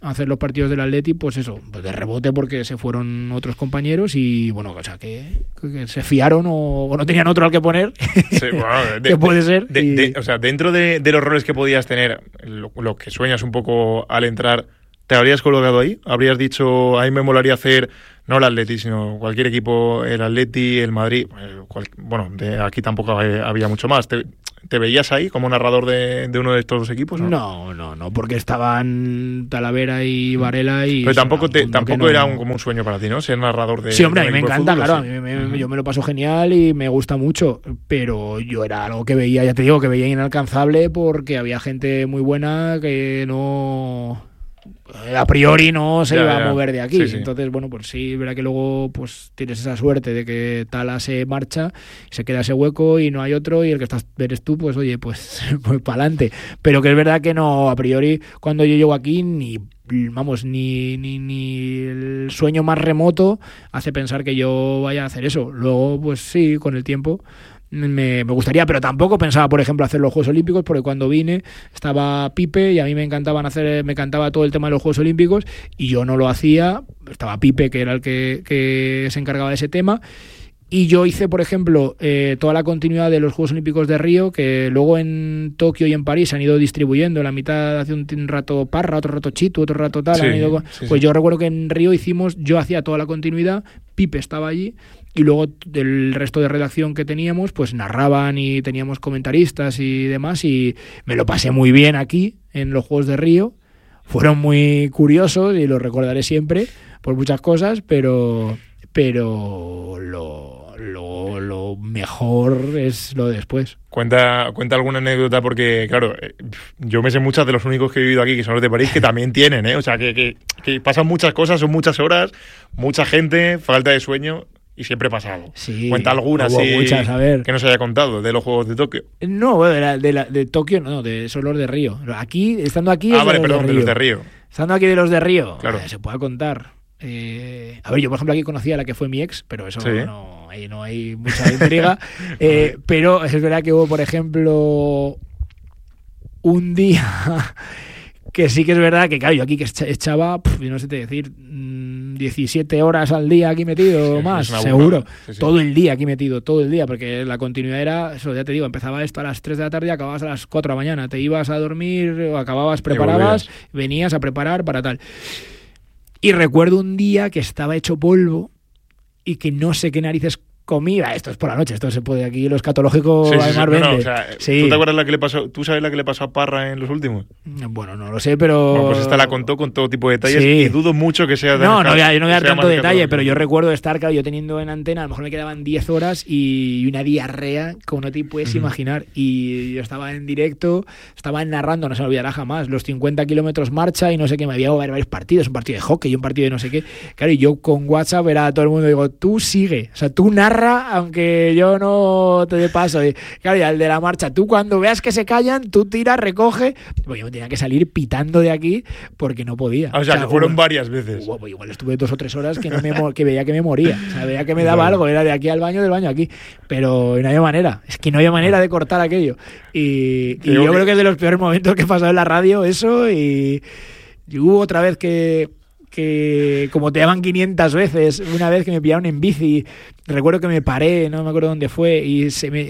B: a hacer los partidos del Atleti, pues eso, pues de rebote porque se fueron otros compañeros y bueno, o sea que se fiaron o no tenían otro al que poner.
A: Sí, bueno,
B: que puede ser.
A: O sea, dentro de los roles que podías tener, lo que sueñas un poco al entrar, ¿te habrías colocado ahí? ¿Habrías dicho, a mí me molaría hacer, no el Atleti, sino cualquier equipo, el Atleti, el Madrid? Bueno, de aquí tampoco había mucho más. ¿Te veías ahí como narrador de uno de estos dos equipos?
B: No, porque estaban Talavera y Varela y...
A: Pero tampoco era como un sueño para ti, ¿no? Ser narrador de...
B: Sí, hombre, a mí me encanta,
A: fútbol,
B: claro,
A: sí.
B: a mí yo me lo paso genial y me gusta mucho, pero yo era algo que veía, ya te digo, que veía inalcanzable porque había gente muy buena que no... a priori no se iba a mover de aquí.
A: Sí.
B: Entonces, bueno, pues sí, verá que luego pues tienes esa suerte de que Tala se marcha, se queda ese hueco y no hay otro, y el que eres tú, pues oye, pues para adelante. Pero que es verdad que no, a priori, cuando yo llego aquí, ni el sueño más remoto hace pensar que yo vaya a hacer eso. Luego, pues sí, con el tiempo me gustaría, pero tampoco pensaba, por ejemplo, hacer los Juegos Olímpicos, porque cuando vine estaba Pipe y a mí me encantaba todo el tema de los Juegos Olímpicos y yo no lo hacía. Estaba Pipe, que era el que se encargaba de ese tema, y yo hice, por ejemplo, toda la continuidad de los Juegos Olímpicos de Río, que luego en Tokio y en París se han ido distribuyendo. La mitad hace un rato Parra, otro rato Chitu, otro rato tal.
A: Sí.
B: Yo recuerdo que en Río yo hacía toda la continuidad, Pipe estaba allí, y luego el resto de redacción que teníamos pues narraban y teníamos comentaristas y demás, y me lo pasé muy bien aquí en los Juegos de Río. Fueron muy curiosos y los recordaré siempre por muchas cosas, pero lo mejor es lo de después.
A: Cuenta alguna anécdota, porque claro, yo me sé muchas de los únicos que he vivido aquí, que son los de París, que también tienen, o sea, que pasan muchas cosas, son muchas horas, mucha gente, falta de sueño, y siempre pasa algo.
B: Sí,
A: cuenta algunas
B: muchas, a ver,
A: que no se haya contado de los Juegos de Tokio.
B: No, bueno, de Tokio no, son los de Río. Estando aquí
A: de los de Río.
B: Estando aquí de los de Río,
A: claro.
B: Se puede contar. A ver, yo por ejemplo aquí conocía a la que fue mi ex, pero eso ahí no hay mucha intriga. Pero es verdad que hubo, por ejemplo, un día que sí que es verdad que, claro, yo aquí que echaba, yo no sé te decir, 17 horas al día aquí metido, más, seguro. Sí. Todo el día aquí metido, todo el día, porque la continuidad era, eso ya te digo, empezaba esto a las 3 de la tarde y acababas a las 4 de la mañana. Te ibas a dormir, o acababas, preparabas, venías a preparar para tal. Y recuerdo un día que estaba hecho polvo y que no sé qué narices comida. Esto es por la noche, esto se puede aquí, lo escatológico además vende.
A: O sea, ¿tú te acuerdas la que le pasó? ¿Tú sabes la que le pasó a Parra en los últimos?
B: Bueno, no lo sé, pero...
A: Bueno, pues esta la contó con todo tipo de detalles y dudo mucho que sea...
B: yo no voy a dar tanto detalle, pero yo recuerdo estar, claro, yo teniendo en antena, a lo mejor me quedaban 10 horas y una diarrea como no te puedes imaginar. Y yo estaba en directo, estaba narrando, no se me olvidará jamás, los 50 kilómetros marcha y no sé qué, me había varios partidos, un partido de hockey y un partido de no sé qué. Claro, y yo con WhatsApp era a todo el mundo, digo, tú sigue, o sea, tú narra, aunque yo no te dé paso. Y, claro, y al de la marcha, tú cuando veas que se callan, tú tiras, recoge. Pues yo me tenía que salir pitando de aquí porque no podía.
A: O sea, que fueron varias veces.
B: Igual estuve 2 o 3 horas que veía que me moría. O sea, veía que me daba algo. Era de aquí al baño, del baño aquí. Pero no había manera. Es que no había manera de cortar aquello. Y yo creo que es de los peores momentos que he pasado en la radio, eso. Y hubo otra vez que como te llaman 500 veces, una vez que me pillaron en bici, recuerdo que me paré, no me acuerdo dónde fue, y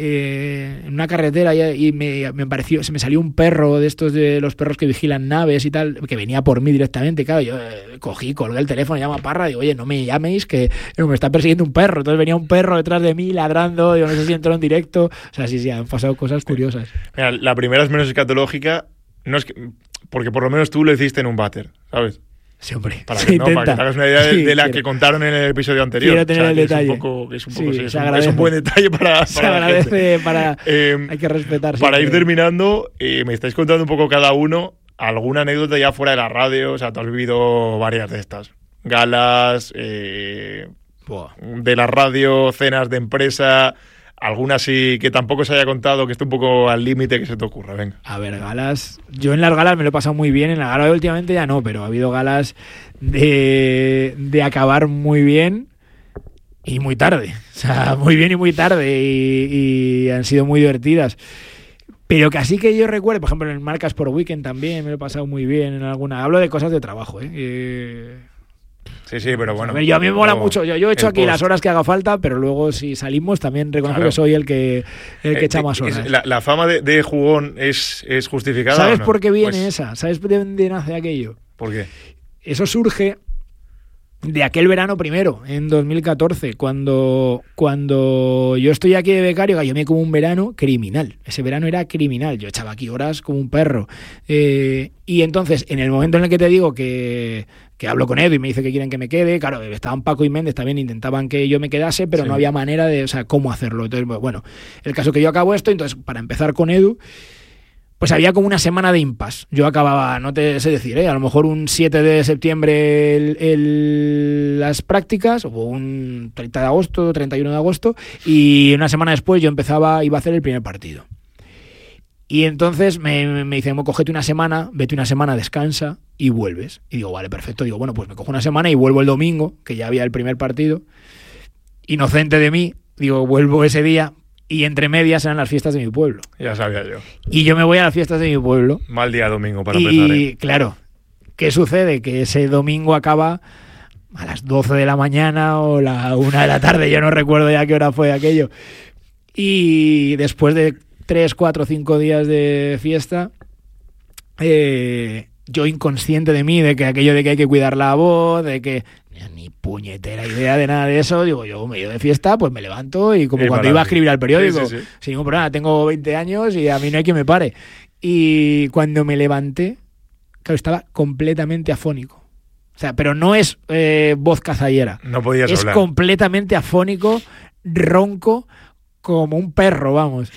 B: en una carretera y me pareció, se me salió un perro de estos, de los perros que vigilan naves y tal, que venía por mí directamente. Claro, yo colgué el teléfono, llamo a Parra, digo, oye, no me llaméis, que me está persiguiendo un perro. Entonces venía un perro detrás de mí ladrando, digo, no sé si entró en directo. O sea, sí, han pasado cosas curiosas.
A: Mira, la primera es menos escatológica, no es que, porque por lo menos tú lo hiciste en un váter, ¿sabes?
B: Sí, hombre.
A: Para que te hagas una idea de la que contaron en el episodio anterior.
B: Quiero tener el detalle.
A: Es un buen detalle para
B: se agradece, hay que respetar.
A: Para ir terminando, me estáis contando un poco cada uno alguna anécdota ya fuera de la radio. O sea, tú has vivido varias de estas. Galas, de la radio, cenas de empresa... Alguna sí que tampoco se haya contado, que esté un poco al límite, que se te ocurra, venga.
B: A ver, galas... Yo en las galas me lo he pasado muy bien, en la gala últimamente ya no, pero ha habido galas de acabar muy bien y muy tarde. O sea, muy bien y muy tarde, y han sido muy divertidas. Pero que así que yo recuerdo, por ejemplo, en Marcas por Weekend también me lo he pasado muy bien en alguna. Hablo de cosas de trabajo,
A: Sí, pero bueno.
B: A ver, a mí me mola mucho. Yo he hecho aquí las horas que haga falta, pero luego si salimos también reconozco que soy el que echa más horas.
A: La fama de jugón es justificada.
B: ¿Sabes
A: ¿o no?
B: por qué viene esa? ¿Sabes de dónde nace aquello?
A: ¿Por qué?
B: Eso surge de aquel verano primero, en 2014, cuando yo estoy aquí de becario, yo me como un verano criminal. Ese verano era criminal. Yo echaba aquí horas como un perro. Y entonces, en el momento en el que te digo que hablo con Edu y me dice que quieren que me quede, claro, estaban Paco y Méndez también, intentaban que yo me quedase, pero no había manera de, cómo hacerlo. Entonces, bueno, el caso que yo acabo esto, entonces, para empezar con Edu, pues había como una semana de impasse. Yo acababa, no te sé decir, a lo mejor un 7 de septiembre las prácticas, o un 30 de agosto, 31 de agosto, y una semana después yo iba a hacer el primer partido. Y entonces me dicen, cógete una semana, vete una semana, descansa y vuelves. Y digo, vale, perfecto. Digo, bueno, pues me cojo una semana y vuelvo el domingo, que ya había el primer partido. Inocente de mí, digo, vuelvo ese día. Y entre medias eran las fiestas de mi pueblo.
A: Ya sabía yo.
B: Y yo me voy a las fiestas de mi pueblo.
A: Mal día domingo para empezar.
B: Y claro, ¿qué sucede? Que ese domingo acaba a las 12 de la mañana o la 1 de la tarde. Yo no recuerdo ya qué hora fue aquello. Y después de 3, 4, 5 días de fiesta, yo inconsciente de mí, de que aquello de que hay que cuidar la voz, de que ni puñetera idea de nada de eso, digo, yo me he ido de fiesta, pues me levanto y como cuando iba a escribir al periódico, sin ningún problema, tengo 20 años y a mí no hay quien me pare. Y cuando me levanté, claro, estaba completamente afónico. O sea, pero no es voz cazallera.
A: No podías hablar.
B: Es completamente afónico, ronco, como un perro, vamos.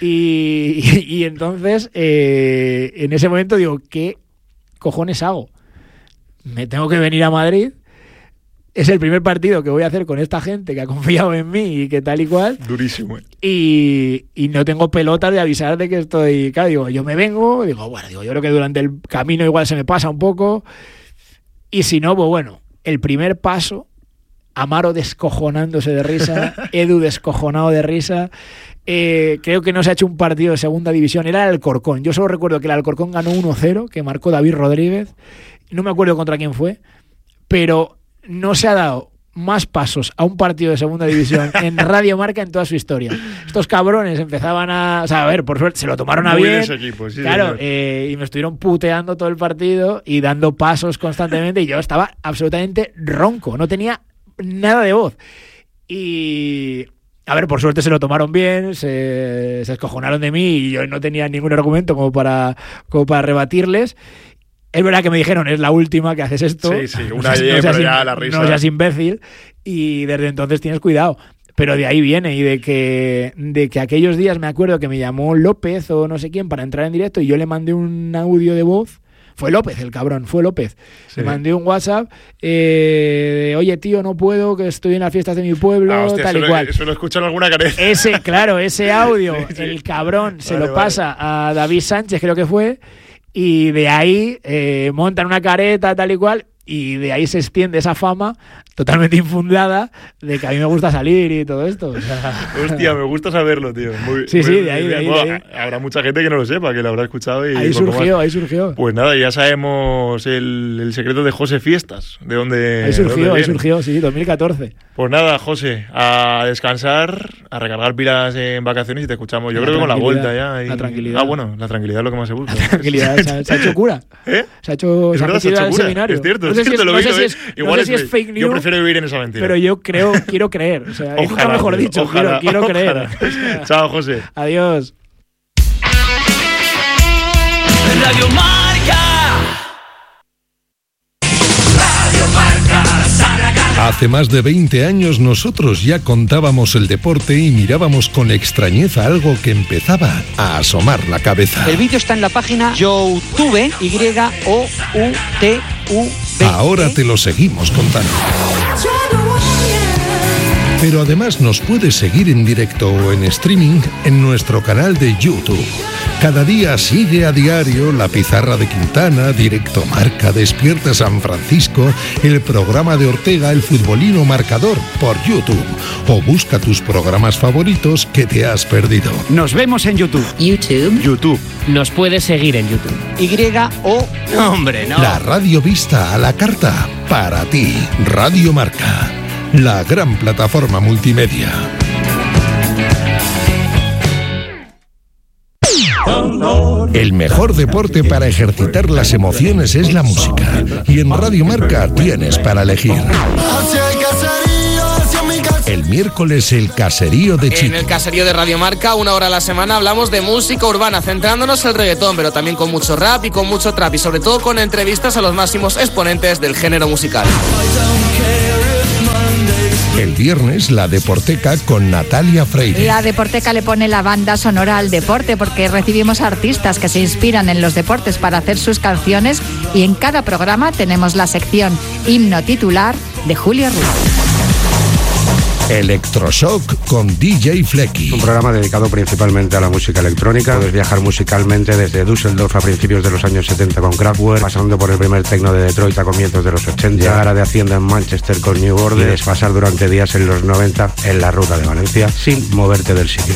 B: Y entonces, en ese momento digo, ¿qué cojones hago? Me tengo que venir a Madrid. Es el primer partido que voy a hacer con esta gente que ha confiado en mí y que tal y cual.
A: Durísimo.
B: Y no tengo pelotas de avisar de que estoy... Claro, digo, yo me vengo, yo creo que durante el camino igual se me pasa un poco. Y si no, pues bueno, el primer paso, Amaro descojonándose de risa, Edu descojonado de risa. Creo que no se ha hecho un partido de segunda división, era el Alcorcón. Yo solo recuerdo que el Alcorcón ganó 1-0, que marcó David Rodríguez. No me acuerdo contra quién fue, pero no se ha dado más pasos a un partido de segunda división en Radio Marca en toda su historia. Estos cabrones empezaban a... O sea, a ver, por suerte, se lo tomaron a bien.
A: De ese equipo, sí,
B: claro, y me estuvieron puteando todo el partido y dando pasos constantemente y yo estaba absolutamente ronco, no tenía nada de voz. Y... A ver, por suerte se lo tomaron bien, se escojonaron de mí y yo no tenía ningún argumento como para rebatirles. Es verdad que me dijeron, es la última que haces esto.
A: Sí, pero ya la risa.
B: No seas imbécil. Y desde entonces tienes cuidado. Pero de ahí viene y de que aquellos días me acuerdo que me llamó López o no sé quién para entrar en directo y yo le mandé un audio de voz. Fue López el cabrón, fue López. Sí. Le mandé un WhatsApp oye tío, no puedo, que estoy en las fiestas de mi pueblo,
A: hostia,
B: tal y cual.
A: Eso lo escuchan alguna carencia.
B: Ese audio, sí. El cabrón se lo pasa a David Sánchez, creo que fue. Y de ahí montan una careta, tal y cual, y de ahí se extiende esa fama totalmente infundada de que a mí me gusta salir y todo esto. O sea...
A: Hostia, me gusta saberlo, tío.
B: Sí, de ahí.
A: Habrá mucha gente que no lo sepa, que lo habrá escuchado. Y
B: ahí surgió.
A: Pues nada, ya sabemos el secreto de José Fiestas. De dónde
B: Ahí surgió, sí, 2014.
A: Pues nada, José, a descansar, a recargar pilas en vacaciones y te escuchamos. Yo creo que con la vuelta ya.
B: La tranquilidad.
A: Bueno, la tranquilidad es lo que más se busca.
B: La tranquilidad, se ha hecho cura.
A: Se ha hecho
B: cura.
A: Es cierto, lo he visto. Igual
B: es fake news.
A: Yo prefiero vivir en esa mentira.
B: Pero yo quiero creer. O sea,
A: ojalá,
B: nunca mejor dicho,
A: ojalá,
B: quiero creer.
A: O sea, chao, José.
B: Adiós.
C: Radio Marca.
D: Hace más de 20 años nosotros ya contábamos el deporte y mirábamos con extrañeza algo que empezaba a asomar la cabeza.
E: El vídeo está en la página YouTube, YOUTV.
D: Ahora te lo seguimos contando. Pero además nos puedes seguir en directo o en streaming en nuestro canal de YouTube. Cada día sigue a diario La Pizarra de Quintana, Directo Marca, Despierta San Francisco, el programa de Ortega, El Futbolino Marcador, por YouTube. O busca tus programas favoritos que te has perdido.
F: Nos vemos en YouTube.
A: YouTube.
G: Nos puedes seguir en YouTube.
E: ¡Hombre, no!
D: La radio vista a la carta, para ti. Radio Marca, la gran plataforma multimedia. El mejor deporte para ejercitar las emociones es la música. Y en Radio Marca tienes para elegir. El miércoles, el caserío de Chico.
H: En el caserío de Radio Marca, 1 hora a la semana, hablamos de música urbana, centrándonos en el reggaetón, pero también con mucho rap y con mucho trap, y sobre todo con entrevistas a los máximos exponentes del género musical.
D: El viernes, la Deporteca con Natalia Freire.
I: La Deporteca le pone la banda sonora al deporte porque recibimos artistas que se inspiran en los deportes para hacer sus canciones, y en cada programa tenemos la sección Himno Titular de Julio Ruiz.
D: Electroshock con DJ Flecky.
J: Un programa dedicado principalmente a la música electrónica. Puedes viajar musicalmente desde Düsseldorf a principios de los años 70 con Kraftwerk, pasando por el primer techno de Detroit a comienzos de los 80, llegar a de Hacienda en Manchester con New Order y desfasar durante días en los 90 en la ruta de Valencia sin moverte del sitio.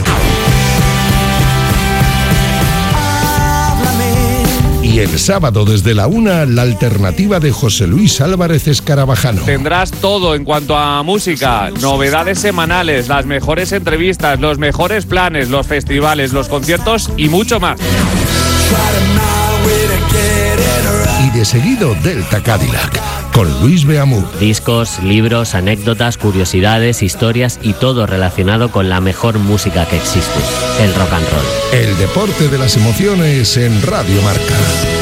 D: Y el sábado desde la 1, la alternativa de José Luis Álvarez Escarabajano.
K: Tendrás todo en cuanto a música, novedades semanales, las mejores entrevistas, los mejores planes, los festivales, los conciertos y mucho más.
D: Y de seguido Delta Cadillac con Luis Beamú.
G: Discos, libros, anécdotas, curiosidades, historias y todo relacionado con la mejor música que existe, el rock and roll.
D: El deporte de las emociones en Radio Marca.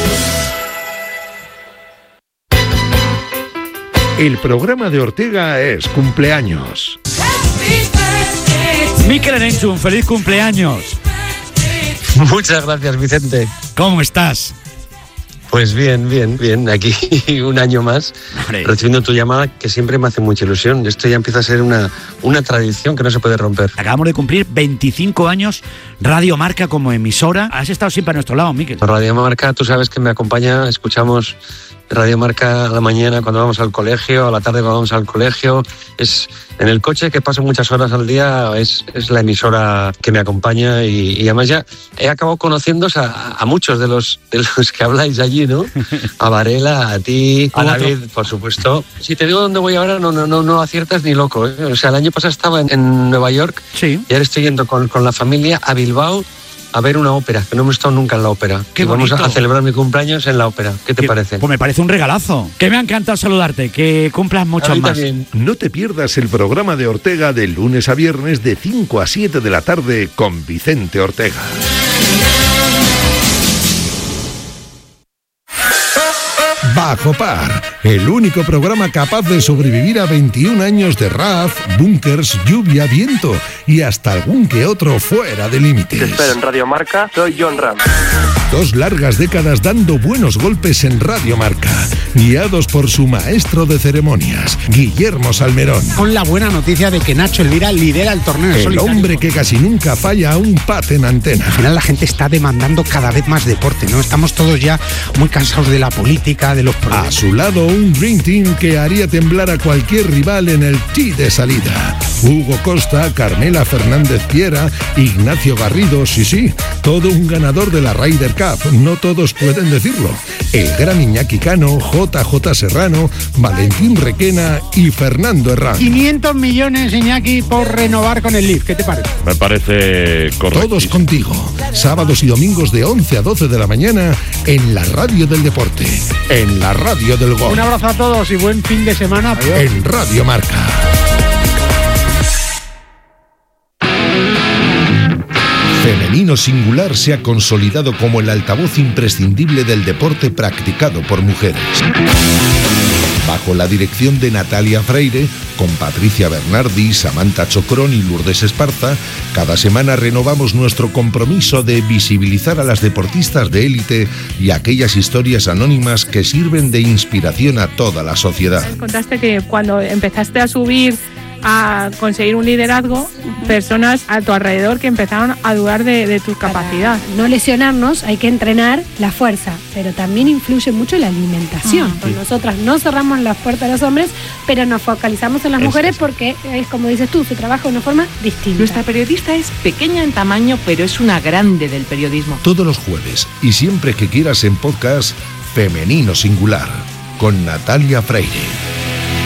D: El programa de Ortega es cumpleaños.
F: Mikel Erenchun, feliz cumpleaños.
L: Muchas gracias, Vicente.
F: ¿Cómo estás?
L: Pues bien, aquí un año más, recibiendo tu llamada, que siempre me hace mucha ilusión. Esto ya empieza a ser una tradición que no se puede romper.
F: Acabamos de cumplir 25 años Radio Marca como emisora. Has estado siempre a nuestro lado, Mikel.
L: Radio Marca, tú sabes que me acompaña, escuchamos Radio Marca a la mañana cuando vamos al colegio, a la tarde cuando vamos al colegio. Es en el coche, que paso muchas horas al día, es la emisora que me acompaña, y además ya he acabado conociéndose a muchos de los que habláis allí, ¿no? A Varela, a ti, a David, por supuesto. Si te digo dónde voy ahora, no aciertas ni loco, ¿eh? O sea, el año pasado estaba en Nueva York,
F: sí,
L: y ahora estoy yendo con la familia a Bilbao a ver una ópera, que no hemos estado nunca en la ópera.
F: Qué
L: y vamos
F: bonito.
L: a celebrar mi cumpleaños en la ópera. ¿Qué te parece?
F: Pues me parece un regalazo. Que me ha encantado saludarte, que cumplas muchos más.
L: También.
D: No te pierdas el programa de Ortega de lunes a viernes de 5 a 7 de la tarde con Vicente Ortega. Bajo Par, el único programa capaz de sobrevivir a 21 años de RAF, búnkers, lluvia, viento y hasta algún que otro fuera de límites.
M: Te espero en Radio Marca, soy John Ram.
D: 2 largas décadas dando buenos golpes en Radio Marca, guiados por su maestro de ceremonias, Guillermo Salmerón.
N: Con la buena noticia de que Nacho Elvira lidera el torneo en
D: El
N: solitario.
D: hombre que casi nunca falla a un pat en antena.
N: Al final la gente está demandando cada vez más deporte, ¿no? Estamos todos ya muy cansados de la política, de los problemas.
D: A su lado, un Dream Team que haría temblar a cualquier rival en el tee de salida. Hugo Costa, Carmela Fernández Piera, Ignacio Garrido, sí, todo un ganador de la Ryder Cup, no todos pueden decirlo. El gran Iñaki Cano, JJ Serrano, Valentín Requena y Fernando Herrán.
N: 500 millones, Iñaki, por renovar con el Leaf. ¿Qué te parece?
O: Me parece correcto.
D: Todos contigo, sábados y domingos de 11 a 12 de la mañana en la radio del deporte, en la radio del gol.
N: Un abrazo a todos y buen fin de semana. Adiós.
D: En Radio Marca. Femenino Singular se ha consolidado como el altavoz imprescindible del deporte practicado por mujeres. Bajo la dirección de Natalia Freire, con Patricia Bernardi, Samantha Chocrón y Lourdes Esparza, cada semana renovamos nuestro compromiso de visibilizar a las deportistas de élite y aquellas historias anónimas que sirven de inspiración a toda la sociedad.
P: Contaste que cuando empezaste a subir a conseguir un liderazgo, personas a tu alrededor que empezaron a dudar de tu capacidad.
Q: No lesionarnos, hay que entrenar la fuerza, pero también influye mucho la alimentación. Pues nosotras no cerramos las puertas a los hombres, pero nos focalizamos en las mujeres porque es como dices tú, se trabaja de una forma distinta.
R: Nuestra periodista es pequeña en tamaño, pero es una grande del periodismo.
D: Todos los jueves y siempre que quieras en podcast, Femenino Singular, con Natalia Freire.